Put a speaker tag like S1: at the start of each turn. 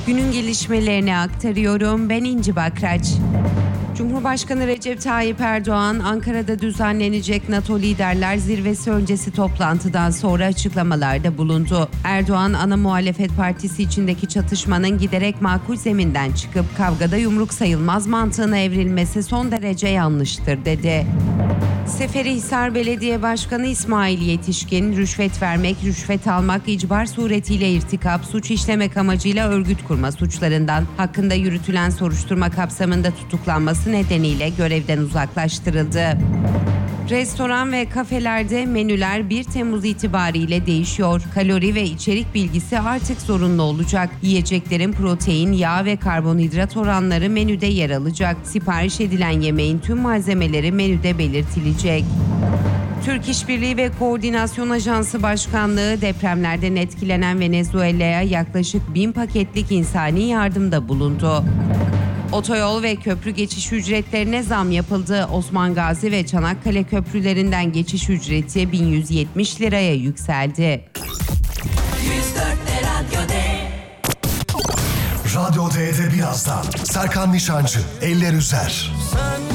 S1: Günün gelişmelerini aktarıyorum. Ben İnci Bakraç. Cumhurbaşkanı Recep Tayyip Erdoğan, Ankara'da düzenlenecek NATO Liderler Zirvesi öncesi toplantıdan sonra açıklamalarda bulundu. Erdoğan, ana muhalefet partisi içindeki çatışmanın giderek makul zeminden çıkıp kavgada yumruk sayılmaz mantığına evrilmesi son derece yanlıştır dedi. Seferihisar Belediye Başkanı İsmail Yetişkin, rüşvet vermek, rüşvet almak, icbar suretiyle irtikap, suç işlemek amacıyla örgüt kurma suçlarından hakkında yürütülen soruşturma kapsamında tutuklanması nedeniyle görevden uzaklaştırıldı. Restoran ve kafelerde menüler 1 Temmuz itibariyle değişiyor. Kalori ve içerik bilgisi artık zorunlu olacak. Yiyeceklerin protein, yağ ve karbonhidrat oranları menüde yer alacak. Sipariş edilen yemeğin tüm malzemeleri menüde belirtilecek. Türk İşbirliği ve Koordinasyon Ajansı Başkanlığı depremlerden etkilenen Venezuela'ya yaklaşık 1000 paketlik insani yardımda bulundu. Otoyol ve köprü geçiş ücretlerine zam yapıldı. Osman Gazi ve Çanakkale köprülerinden geçiş ücreti 1170 liraya yükseldi.
S2: Radyo D'de birazdan Serkan Nişancı, Eller Üzer.